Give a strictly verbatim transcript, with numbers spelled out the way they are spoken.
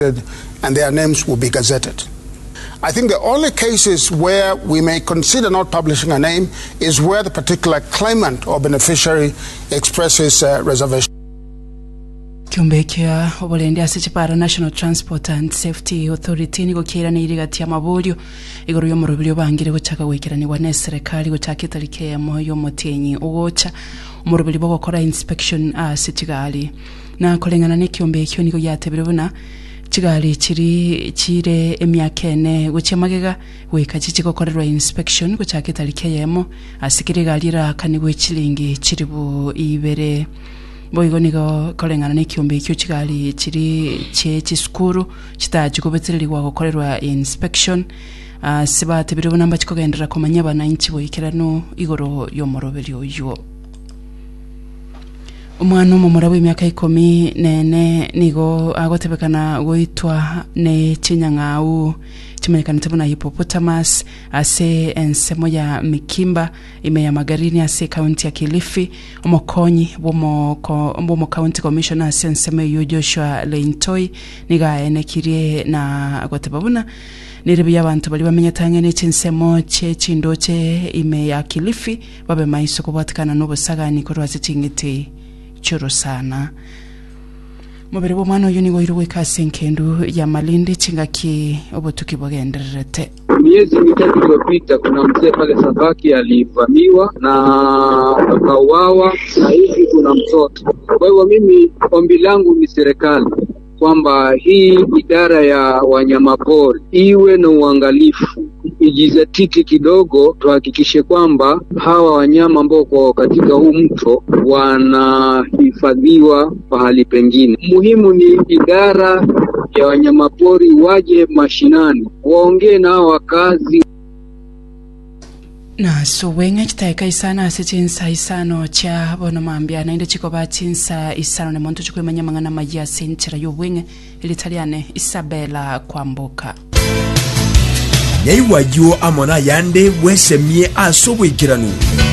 and their names will be gazetted. I think the only cases where we may consider not publishing a name is where the particular claimant or beneficiary expresses uh, reservation. Kiumbekia obolende asechipara National Transport and Safety Authority niko kira ni irigati ya mabulyo igoro yo murubili obangire guchaka wekirani wa serikali guchaka itarike ya moyo motenyi ugocha murubili bwo gukora inspection a sitigali na kolengana ne kiumbekio niko yatebirubuna chigali chiri chire emyakene guchemagega weka chichikokorerwa inspection guchaka itarike yemo asikire galira kanigwe chilingi chiribu ibere boigo nigo kolengana ne kiumbekio chigali chiri che chiskuru chitaji kubetirwa gukorerwa inspection uh, sibate biro namba chikogendera komanya bana inchi boikirano igoro yo morobeli oyo umwana mu murabe imyaka ikomi nene nigo agotebekana goitwa ne chinyangau chimenyekana tebuna hippopotamus ase ensemo ya Mikimba ime ya Magarini ase county ya Kilifi umukonyi bomo bomo county commissioner ase ensemo yo Joshua Leintoi niga enekirie na agotebabuna niribi y'abantu bali bamenyatanye ne chinsemo che chindoche ime ya Kilifi babe maiso kubatikana n'ubusagani ko rwazitingiti churu sana mubere bo mwana yuni goirwe kasenkendu ya Malindi chingaki obotuki bogenderete. Miezi mitatu iliyopita kuna mzee pale Sabaki alivamiwa na akauawa na hivi kuna mtoto. Kwa hiyo mimi ombi langu ni serikali kwamba hii idara ya wanyamapori iwe na uangalifu, ijizatiti kidogo, tuhakikishe kwamba hawa wanyama ambao kwa katika huu mto wanahifadhiwa pahali pengine. Muhimu ni idara ya wanyamapori waje mashinani waongee na wakazi. Na so wenga chitaika isana asichinsa isano cha bono mambia na inde chikoba chinsa isano ne monto chukwe manyamangana majia senchira yo wenga ilitaliane Isabella Kwamboka Nyai wajo amona yande wesemie asobwe kiranu